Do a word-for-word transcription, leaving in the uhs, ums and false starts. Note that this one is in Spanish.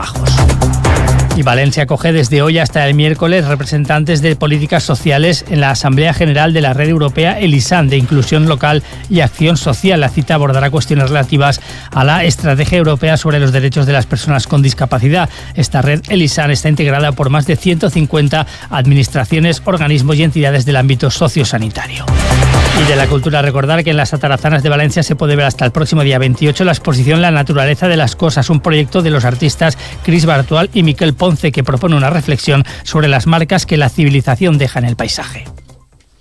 Bajos. Y Valencia acoge desde hoy hasta el miércoles representantes de políticas sociales en la Asamblea General de la Red Europea Elisan de Inclusión Local y Acción Social. La cita abordará cuestiones relativas a la Estrategia Europea sobre los Derechos de las Personas con Discapacidad. Esta red Elisan está integrada por más de ciento cincuenta administraciones, organismos y entidades del ámbito sociosanitario. Y de la cultura, recordar que en las Atarazanas de Valencia se puede ver hasta el próximo día veintiocho la exposición La naturaleza de las cosas, un proyecto de los artistas Cris Bartual y Miquel Ponce que propone una reflexión sobre las marcas que la civilización deja en el paisaje.